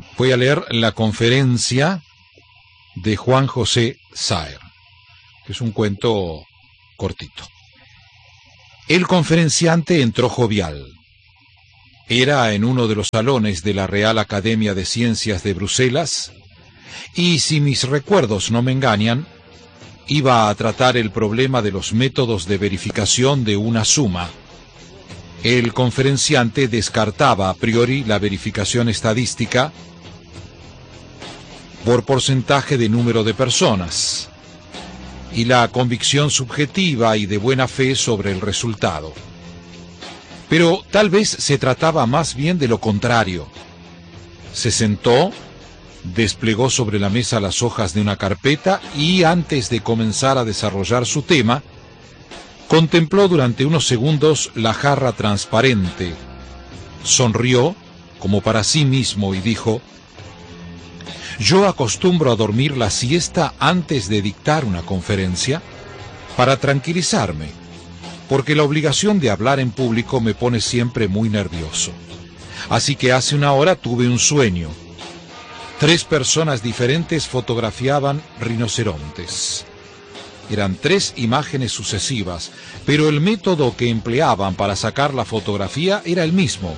Voy a leer la conferencia de Juan José Saer, que es un cuento cortito. El conferenciante entró jovial. Era en uno de los salones de la Real Academia de Ciencias de Bruselas, y si mis recuerdos no me engañan, iba a tratar el problema de los métodos de verificación de una suma. El conferenciante descartaba a priori la verificación estadística por porcentaje de número de personas y la convicción subjetiva y de buena fe sobre el resultado. Pero tal vez se trataba más bien de lo contrario. Se sentó, desplegó sobre la mesa las hojas de una carpeta y, antes de comenzar a desarrollar su tema, contempló durante unos segundos la jarra transparente, sonrió como para sí mismo y dijo: «Yo acostumbro a dormir la siesta antes de dictar una conferencia para tranquilizarme, porque la obligación de hablar en público me pone siempre muy nervioso. Así que hace una hora tuve un sueño. 3 personas diferentes fotografiaban rinocerontes. Eran 3 imágenes sucesivas, pero el método que empleaban para sacar la fotografía era el mismo.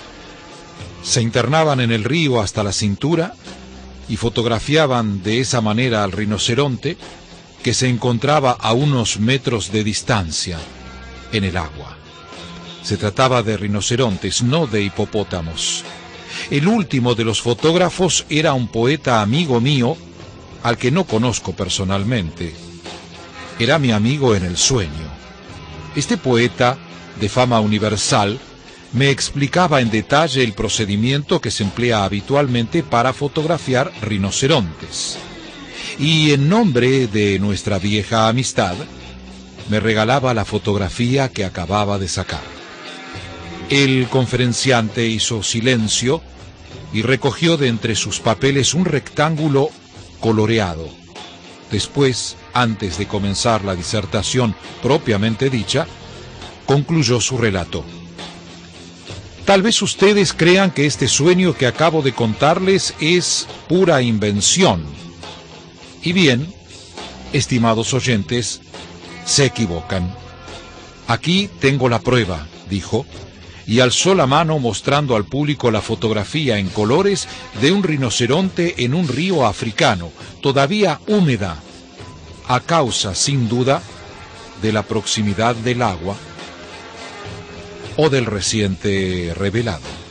Se internaban en el río hasta la cintura y fotografiaban de esa manera al rinoceronte, que se encontraba a unos metros de distancia en el agua. Se trataba de rinocerontes, no de hipopótamos. El último de los fotógrafos era un poeta amigo mío, al que no conozco personalmente. Era mi amigo en el sueño. Este poeta, de fama universal, me explicaba en detalle el procedimiento que se emplea habitualmente para fotografiar rinocerontes. Y en nombre de nuestra vieja amistad, me regalaba la fotografía que acababa de sacar. El conferenciante hizo silencio y recogió de entre sus papeles un rectángulo coloreado. Después, antes de comenzar la disertación propiamente dicha, concluyó su relato. Tal vez ustedes crean que este sueño que acabo de contarles es pura invención. Y bien, estimados oyentes, se equivocan. Aquí tengo la prueba, dijo, y alzó la mano mostrando al público la fotografía en colores de un rinoceronte en un río africano, todavía húmeda, a causa, sin duda, de la proximidad del agua o del reciente revelado.